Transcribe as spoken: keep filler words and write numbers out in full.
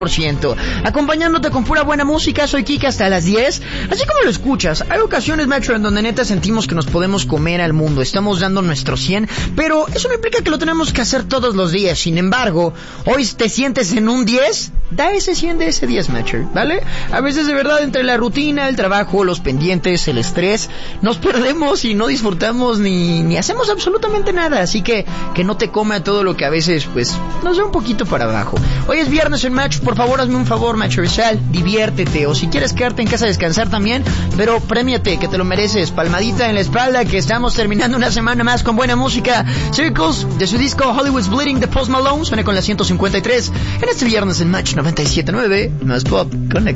por ciento. Acompañándote con pura buena música, soy Kike hasta las diez. Así como lo escuchas, hay ocasiones, Metro, en donde neta sentimos que nos podemos comer al mundo. Estamos dando nuestro cien, pero eso no implica que lo tenemos que hacer todos los días. Sin embargo, hoy te sientes en un diez, da ese cien de ese diez, Metro, ¿vale? A veces de verdad entre la rutina, el trabajo, los pendientes, el estrés, nos perdemos y no disfrutamos ni, ni hacemos absolutamente nada. Así que que no te coma todo lo que a veces pues nos da un poquito para abajo. Hoy es viernes en Match. Por favor, hazme un favor, Macho Rizal, diviértete, o si quieres quedarte en casa a descansar también, pero premiate, que te lo mereces, palmadita en la espalda, que estamos terminando una semana más con buena música. Circles, de su disco Hollywood's Bleeding de Post Malone, suena con la ciento cincuenta y tres, en este viernes en Match noventa y siete punto nueve, más pop, conecta.